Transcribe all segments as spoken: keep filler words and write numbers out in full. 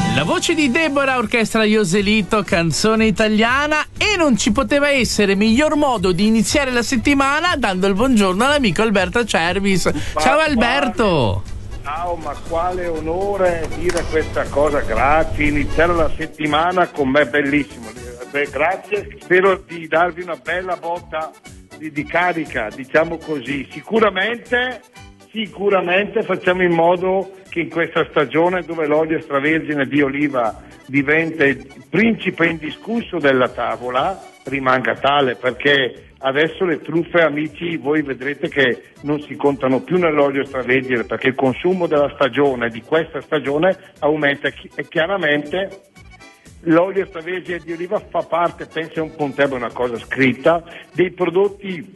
La voce di Deborah, orchestra Joselito, canzone italiana, e non ci poteva essere miglior modo di iniziare la settimana dando il buongiorno all'amico Alberto Cervis. Ma ciao Alberto! Ciao, ma quale onore dire questa cosa, grazie, iniziare la settimana con me, bellissimo. Beh, grazie, spero di darvi una bella botta di, di carica, diciamo così. Sicuramente, sicuramente facciamo in modo che in questa stagione dove l'olio extravergine di oliva diventa il principe indiscusso della tavola, rimanga tale, perché adesso le truffe, amici, voi vedrete che non si contano più nell'olio extravergine, perché il consumo della stagione, di questa stagione, aumenta e chiaramente l'olio extravergine di oliva fa parte, pensa un puntello, è una cosa scritta, dei prodotti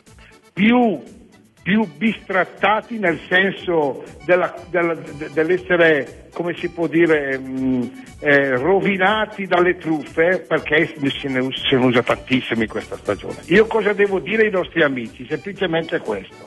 più più bistrattati, nel senso della, della, dell'essere, come si può dire, mh, eh, rovinati dalle truffe, perché se ne, usa, se ne usa tantissimo in questa stagione. Io cosa devo dire ai nostri amici? Semplicemente questo: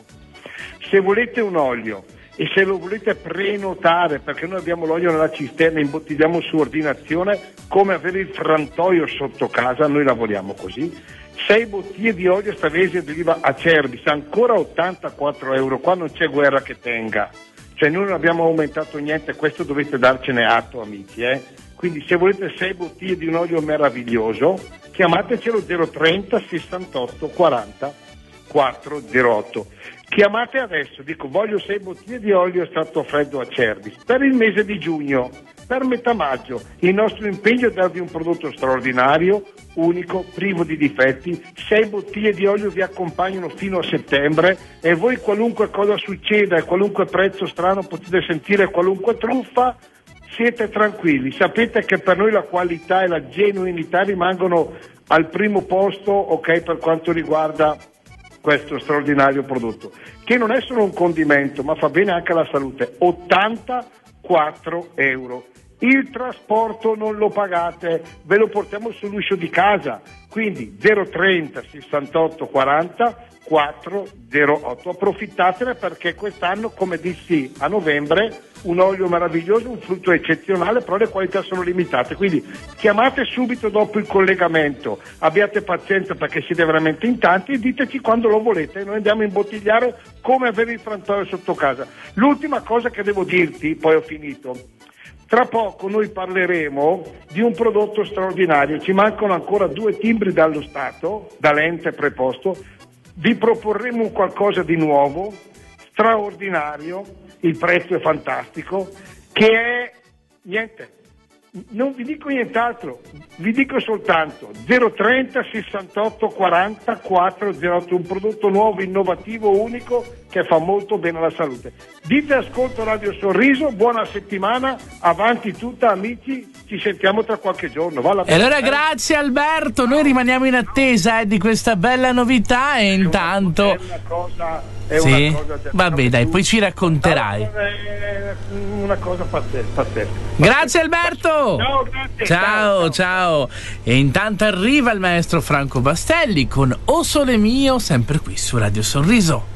se volete un olio e se lo volete prenotare, perché noi abbiamo l'olio nella cisterna, imbottigliamo su ordinazione, come avere il frantoio sotto casa, noi lavoriamo così. Sei bottiglie di olio extravergine di oliva a Cervis, ancora ottantaquattro euro, qua non c'è guerra che tenga, cioè noi non abbiamo aumentato niente, questo dovete darcene atto, amici, eh? Quindi se volete sei bottiglie di un olio meraviglioso, chiamatecelo zero trenta sessantotto quaranta quattrocentotto. Chiamate adesso, dico voglio sei bottiglie di olio estratto freddo a Cervis per il mese di giugno, per metà maggio. Il nostro impegno è darvi un prodotto straordinario, unico, privo di difetti. Sei bottiglie di olio vi accompagnano fino a settembre e voi, qualunque cosa succeda e qualunque prezzo strano potete sentire, qualunque truffa, siete tranquilli, sapete che per noi la qualità e la genuinità rimangono al primo posto, ok, per quanto riguarda questo straordinario prodotto, che non è solo un condimento ma fa bene anche alla salute. Ottantaquattro euro. Il trasporto non lo pagate, ve lo portiamo sull'uscio di casa, quindi zero trenta sessantotto quaranta quattrocentotto. Approfittatene, perché quest'anno, come dissi a novembre, un olio meraviglioso, un frutto eccezionale, però le qualità sono limitate, quindi chiamate subito dopo il collegamento, abbiate pazienza perché siete veramente in tanti, e diteci quando lo volete, noi andiamo a imbottigliare come avere il frantoio sotto casa. L'ultima cosa che devo dirti, poi ho finito: tra poco noi parleremo di un prodotto straordinario, ci mancano ancora due timbri dallo Stato, dall'ente preposto, vi proporremo un qualcosa di nuovo, straordinario, il prezzo è fantastico, che è niente, non vi dico nient'altro, vi dico soltanto zero trenta sessantotto quaranta quattrocentotto, un prodotto nuovo, innovativo, unico, che fa molto bene alla salute. Dite ascolto Radio Sorriso, buona settimana, avanti tutta, amici, ci sentiamo tra qualche giorno. Va e allora grazie Alberto, noi rimaniamo in attesa eh, di questa bella novità, e intanto è una cosa, è sì? una cosa vabbè dai, poi ci racconterai. È una cosa pazzesca, pazzesca. Grazie Alberto. Ciao, grazie. Ciao, ciao, ciao. E intanto arriva il maestro Franco Bastelli con O Sole Mio, sempre qui su Radio Sorriso.